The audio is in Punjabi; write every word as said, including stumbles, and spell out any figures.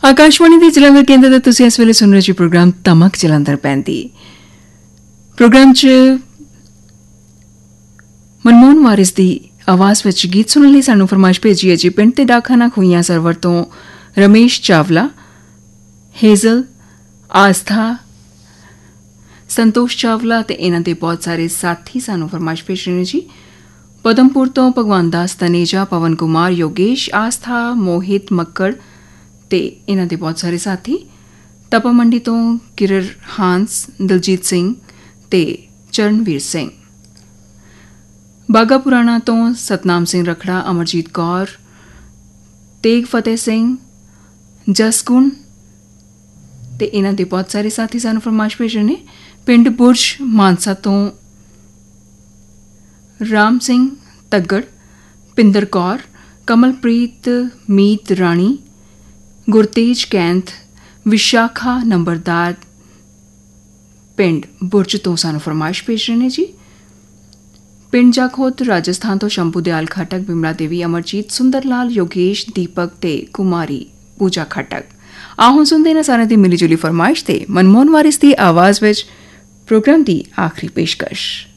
आकाशवाणी ਦੇ ਜਲੰਧਰ ਕੇਂਦਰ ਤੇ ਤੁਸੀਂ ਇਸ ਵੇਲੇ ਸੁਣ ਰਹੇ ਜੀ ਪ੍ਰੋਗਰਾਮ ਤਮਕ ਜਲੰਧਰ ਪੈਂਦੀ ਪ੍ਰੋਗਰਾਮ 'ਚ ਮਨਮੋਹਨ ਵਾਰਿਸ ਦੀ ਆਵਾਜ਼ ਵਿੱਚ ਗੀਤ ਸੁਣਨ ਲਈ ਸਾਨੂੰ ਫਰਮਾਇਸ਼ ਭੇਜੀ ਹੈ ਜੀ ਪਿੰਡ ਤੇ ਡਾਕਖਾਨਾ ਖੂਈਆਂ ਸਰਵਰ ਤੋਂ ਰਮੇਸ਼ ਚਾਵਲਾ ਹੇਜ਼ਲ ਆਸਥਾ ਸੰਤੋਸ਼ ਚਾਵਲਾ ਤੇ ਇਹਨਾਂ ਦੇ ਬਹੁਤ ਸਾਰੇ ਸਾਥੀ ਸਾਨੂੰ ਫਰਮਾਇਸ਼ ਭੇਜ ਰਹੇ ਨੇ ਜੀ ਪਦਮਪੁਰ ਤੋਂ ਭਗਵਾਨ ਦਾਸ ਤਨੇਜਾ ਪਵਨ ਕੁਮਾਰ ਯੋਗੇਸ਼ ਆਸਥਾ ਮੋਹਿਤ ਮੱਕੜ ਤੇ ਇਹਨਾਂ ਦੇ ਬਹੁਤ ਸਾਰੇ ਸਾਥੀ ਤਪਾ ਮੰਡੀ ਤੋਂ ਕਿਰਰ ਹਾਂਸ ਦਲਜੀਤ ਸਿੰਘ ਤੇ ਚਰਨਵੀਰ ਸਿੰਘ ਬਾਗਾ ਪੁਰਾਣਾ ਤੋਂ ਸਤਨਾਮ ਸਿੰਘ ਰਖੜਾ ਅਮਰਜੀਤ ਕੌਰ ਤੇਗ ਫਤਿਹ ਸਿੰਘ ਜਸਗੁਣ ਤੇ ਇਹਨਾਂ ਦੇ ਬਹੁਤ ਸਾਰੇ ਸਾਥੀ ਸਾਨੂੰ ਫਰਮਾਇਸ਼ ਭੇਜ ਰਹੇ ਨੇ ਪਿੰਡ ਬੁਰਜ ਮਾਨਸਾ ਤੋਂ ਰਾਮ ਸਿੰਘ ਤੱਗੜ ਪਿੰਦਰ ਕੌਰ ਕਮਲਪ੍ਰੀਤ ਮੀਤ ਰਾਣੀ ਗੁਰਤੇਜ ਕੈਂਥ ਵਿਸ਼ਾਖਾ ਨੰਬਰਦਾਰ ਪਿੰਡ ਬੁਰਜ ਤੋਂ ਸਾਨੂੰ ਫਰਮਾਇਸ਼ ਭੇਜ ਰਹੇ ਨੇ ਜੀ ਪਿੰਡ ਜਾਖੋਤ ਰਾਜਸਥਾਨ ਤੋਂ ਸ਼ੰਭੂ ਦਿਆਲ ਖਟਕ ਬਿਮਲਾ ਦੇਵੀ ਅਮਰਜੀਤ ਸੁੰਦਰ ਲਾਲ ਯੋਗੇਸ਼ ਦੀਪਕ ਤੇ ਕੁਮਾਰੀ ਪੂਜਾ ਖਟਕ ਆਹੋ ਸੁਣਦੇ ਨਾ ਸਾਰਿਆਂ ਦੀ ਮਿਲੀ ਜੁਲੀ ਫਰਮਾਇਸ਼ ਤੇ ਮਨਮੋਹਨ ਵਾਰਿਸ ਦੀ ਆਵਾਜ਼ ਵਿੱਚ ਪ੍ਰੋਗਰਾਮ ਦੀ ਆਖਰੀ ਪੇਸ਼ਕਸ਼